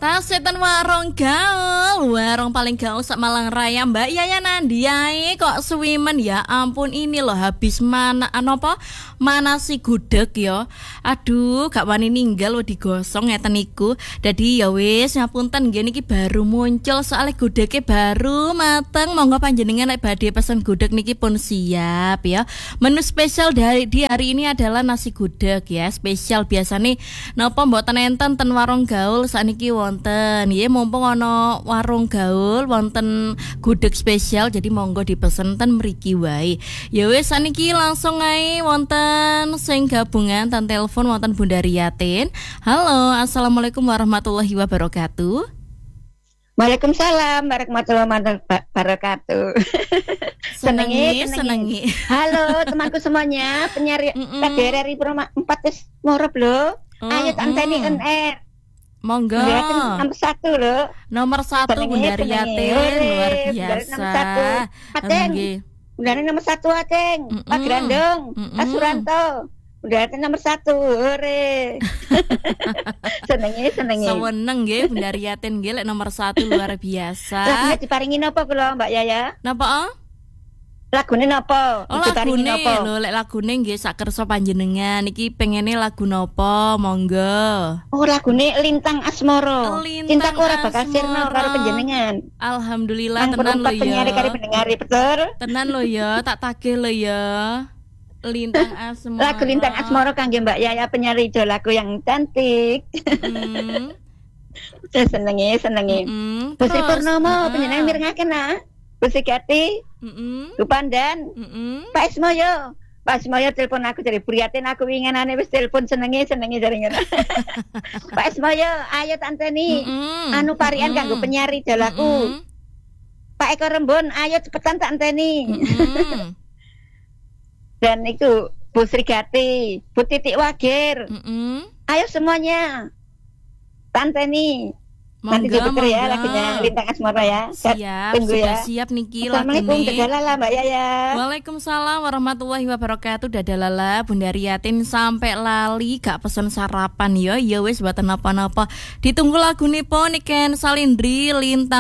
Tasetan warung gaul, warung paling gaul sak Malang Raya. Mbak Yaya Nandiae kok suwimen ya ampun ini loh habis mana apa si gudeg ya. Aduh, gak wani ninggal wis digosong ngeten niku. Dadi ya wis ngapunten nggih niki baru muncul soalnya gudege baru mateng. Monggo panjenengan lek badhe pesen gudeg niki pun siap ya. Menu spesial di hari ini adalah nasi gudeg ya. Spesial biasane napa mboten enten ten warung gaul sakniki wonten ya, mumpung ana warung gaul wonten gudeg spesial jadi monggo dipesen ten mriki wae. Ya wis saniki langsung ae wonten sing gabungan tan telepon wonten Bunda Riyatin. Halo, assalamualaikum warahmatullahi wabarakatuh. Waalaikumsalam warahmatullahi wabarakatuh. Senengi. Halo temanku semuanya, penyari KBRI Pro 4 wis morop lho. Ayo tanteni on air. Monggo. Nomor 1 loh. Nomor 1 Bunda Riyatin luar biasa. Bunda nomor 1 Aceng. Pak Grandong, Pak Suranto. Bunda nomor 1. Hore. Senengi. Seneng nggih Bunda Riyatin nggih lek nomor 1 luar biasa. Lah diparingi napa kula Mbak Yaya? Napa? Lagune napa? Oh lagune lho, lek lagune nggih sak kersa panjenengan. Iki pengene lagu napa? Monggo. Oh lagune Lintang Asmoro. Cintaku ora bakal sirna karo panjenengan. Alhamdulillah tenan lho ya. Penyiar karo pendengar betul. Tenan lho ya, tak tagih lho ya. Lintang Asmoro. Lagu Lintang Asmoro kangge Mbak Yaya penyanyi idolaku yang cantik. Senengi. Pusi Purnomo panjenengan mirengaken nah. Pusi Gati. Lupandan. Pak Ismoyo. Pak Ismoyo telepon aku dari Priatin, aku inginane wis telepon senengi jaringan. Pak Ismoyo, ayo tanteni. Anu parian kanggo penyari dalaku. Pak Eko Rembon, ayo cepetan tak anteni. Dan itu Bu Sri Gati, Bu Titik Wagir. Ayo semuanya. Tanteni. Nanti diputer ya lagunya Lintang Asmoro ya. Siap, tunggu sudah ya. siap niki Assalamualaikum lagune. Dadah Mbak Yaya. Waalaikumsalam warahmatullahi wabarakatuh. Dadah Bunda Riyatin sampai lali gak pesen sarapan ya. Ya wis mboten napa-napa. Ditunggu lagunipun Niken Salindri Lintang